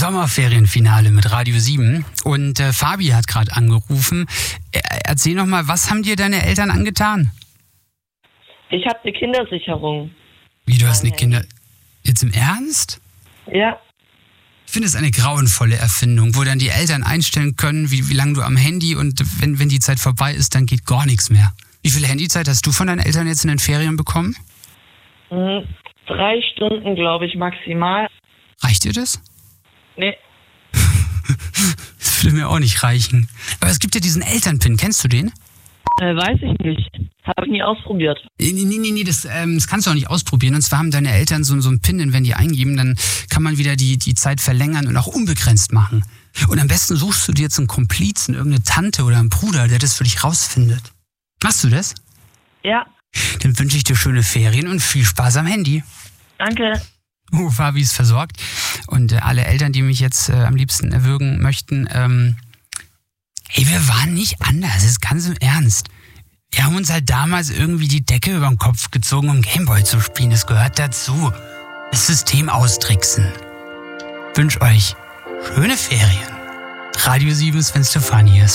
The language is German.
Sommerferienfinale mit Radio 7 und Fabi hat gerade angerufen. Erzähl noch mal, was haben dir deine Eltern angetan? Ich habe eine Kindersicherung. Wie, du hast eine Kinder... Jetzt im Ernst? Ja. Ich finde es eine grauenvolle Erfindung, wo dann die Eltern einstellen können, wie lange du am Handy und wenn die Zeit vorbei ist, dann geht gar nichts mehr. Wie viel Handyzeit hast du von deinen Eltern jetzt in den Ferien bekommen? 3 Stunden, glaube ich, maximal. Reicht dir das? Nee. Das würde mir auch nicht reichen. Aber es gibt ja diesen Elternpin, kennst du den? Weiß ich nicht. Habe ich nie ausprobiert. Nee, das kannst du auch nicht ausprobieren. Und zwar haben deine Eltern so einen Pin, den wenn die eingeben, dann kann man wieder die Zeit verlängern und auch unbegrenzt machen. Und am besten suchst du dir jetzt einen Komplizen, irgendeine Tante oder einen Bruder, der das für dich rausfindet. Machst du das? Ja. Dann wünsche ich dir schöne Ferien und viel Spaß am Handy. Danke. Fabi ist versorgt. Und alle Eltern, die mich jetzt am liebsten erwürgen möchten, wir waren nicht anders, das ist ganz im Ernst. Wir haben uns halt damals irgendwie die Decke über den Kopf gezogen, um Gameboy zu spielen. Das gehört dazu. Das System austricksen. Ich wünsche euch schöne Ferien. Radio 7 ist, wenn Stefanie ist.